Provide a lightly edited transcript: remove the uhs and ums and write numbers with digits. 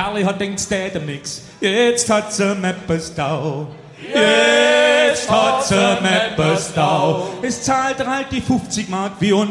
Merli hat denkt, es tät ihm nix. Jetzt hat sie Mepperstau. Jetzt hat sie Mepperstau. Es zahlt er halt die 50 Mark wie